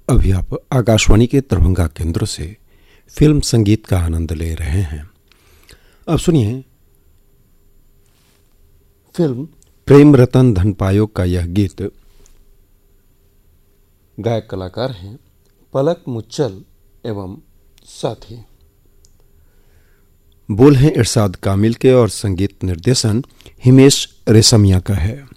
अभी आप आकाशवाणी के दरभंगा केंद्र से फिल्म संगीत का आनंद ले रहे हैं। अब सुनिए फिल्म प्रेम रतन धन पायो का यह गीत। गायक कलाकार हैं पलक मुच्चल एवं साथी। बोल हैं इरशाद कामिल के और संगीत निर्देशन हिमेश रेशमिया का है।